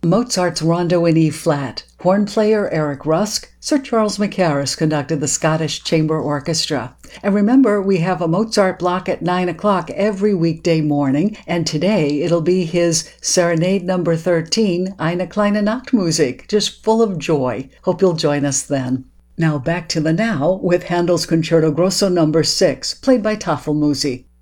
Mozart's Rondo in E-flat. Horn player Eric Rusk, Sir Charles Mackerras conducted the Scottish Chamber Orchestra. And remember, we have a Mozart block at 9 o'clock every weekday morning, and today it'll be his Serenade number 13, Eine kleine Nachtmusik, just full of joy. Hope you'll join us then. Now back to the now with Handel's Concerto Grosso number 6, played by Tafelmusik.